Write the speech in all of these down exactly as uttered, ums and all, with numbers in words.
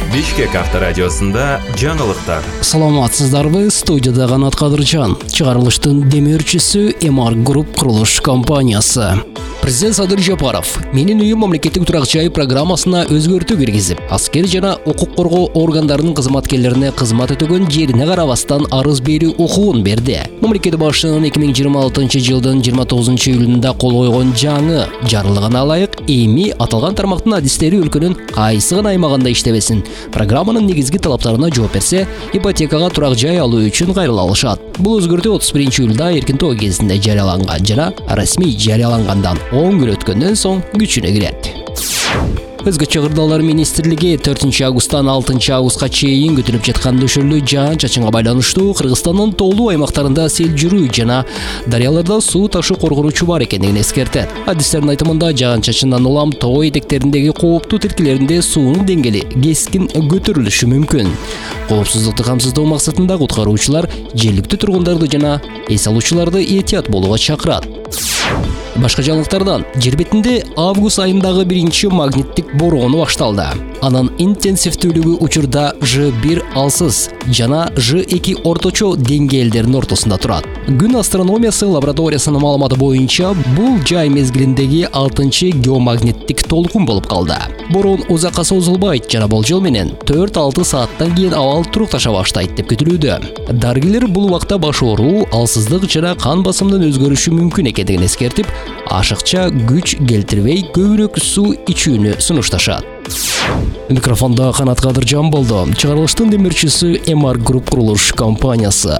Бишкек авторадиосында жаңылыктар. Саламатсыздарбы, студияда Канат Кадыржан. Чыгарылыштын демөөрчүсү Эмар Груп курулуш компаниясы. Президент Садыр Жапаров менин үйүм мамлекеттик турак жай программасына өзгөртүү киргизип, аскер жана укук коргоо органдарынын кызматкерлерине кызмат өтөгөн жерине карабастан арыз берүү укугун берди. Мамлекет башчынын эки миң жыйырма алтынчы жылдын жыйырма тогузунчу июлунда кол койгон жаңы жарлыгына ылайык эми аталган тармактын адистери өлкөнүн кайсы гана аймагында иштебесин, программанын негизги талаптарына жооп берсе, ипотекага турак жай алуу үчүн кайрыла алышат. Бул өзгөртүү отуз биринчи июлда эркин тоо кезинде жарыяланган жана расмий жарыялангандан он күн өткөндөн соң күчүнө кирет. Өзгөчө кырдаалар министрлиги төртүнчү августтан алтынчы августка чейин күтүлүп жаткан нөшөрлүү жаан-чачынга байланыштуу Кыргызстандын тоолуу аймактарында сел жүрүү жана дарыяларда суу ташуу коргонучу бар экендигин эскертет. Адистердин айтымында жаан-чачындан улам тоо этектериндеги кооптуу тилкелеринде суунун деңгээли кескин көтөрүлүшү мүмкүн. Коопсуздукту камсыздоо максатында куткаруучулар жергиликтүү тургундарды жана эс алуучуларды этият болууга чакырат. Башка жаңылыктардан, жер бетинде август айындагы биринчи магниттик бороону башталды. Анын интенсивдүүлүгү учурда жэ бир алсыз жана жэ эки орточо деңгээлдеринин ортосунда турат. Күн астрономиясы лабораториясынын маалыматы боюнча, бул жай мезгилиндеги алтынчы геомагниттик толкун болуп калды. Бороон узакка созулбайт жана болжол менен төрт-алты сааттан кийин абал турукташа баштайт деп күтүлүүдө. Дарыгерлер бул убакта баш ооруу, алсыздык жана кан басымынын өзгөрүшү мүмкүн экендигин эскертип, ашыкча күч келтирбей көбүрөөк суу ичүүнү сунушташат. Микрофонда Канат Кадыржан болду. Чыгарылыштын демөөрчүсү Эмар Груп курулуш компаниясы.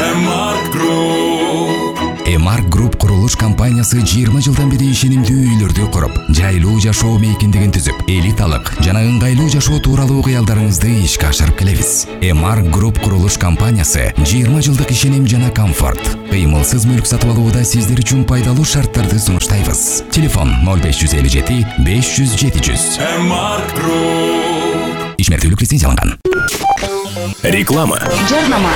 Эмар Груп курулуш компаниясы жыйырма жылдан бери ишенимдүү үйлөрдү куруп, жайлуу жашоо мейкиндигин түзүп, элиталык жана ыңгайлуу жашоо тууралуу кыялдарыңызды ишке ашырып келебиз. Эмар Груп курулуш компаниясы жыйырма жылдык ишеним жана комфорт, кыймылсыз мүлк сатып алууда сиздер үчүн пайдалуу шарттарды сунуштайбыз. Телефон ноль беш жүз элүү жети беш жүз жети жүз. Эмар Груп. Ишмердүүлүк лицензияланган. Реклама. Жарнама.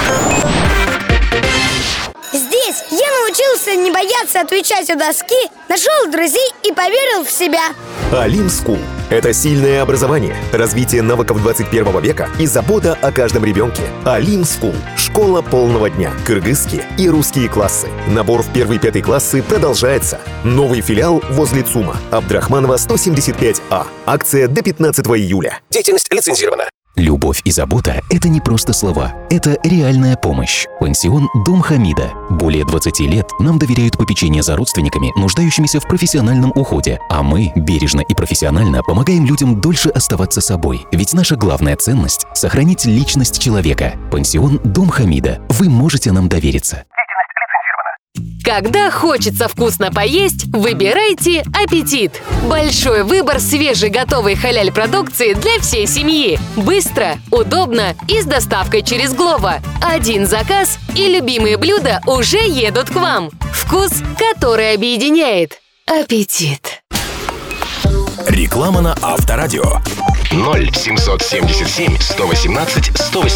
Здесь я научился не бояться отвечать у доски, нашел друзей и поверил в себя. Алим Скул – это сильное образование, развитие навыков двадцать первого века и забота о каждом ребенке. Алим Скул – школа полного дня, кыргызские и русские классы. Набор в первый-пятый классы продолжается. Новый филиал возле ЦУМа, Абдрахманова сто семьдесят пять А. Акция до пятнадцатого июля. Деятельность лицензирована. Любовь и забота – это не просто слова, это реальная помощь. Пансион «Дом Хамида». Более двадцати лет нам доверяют попечение за родственниками, нуждающимися в профессиональном уходе, а мы бережно и профессионально помогаем людям дольше оставаться собой. Ведь наша главная ценность – сохранить личность человека. Пансион «Дом Хамида». Вы можете нам довериться. Когда хочется вкусно поесть, выбирайте «Аппетит». Большой выбор свежей готовой халяль-продукции для всей семьи. Быстро, удобно и с доставкой через Глово. Один заказ, и любимые блюда уже едут к вам. Вкус, который объединяет. «Аппетит». Реклама на Авторадио. ноль семьсот семьдесят семь сто восемнадцать сто восемнадцать.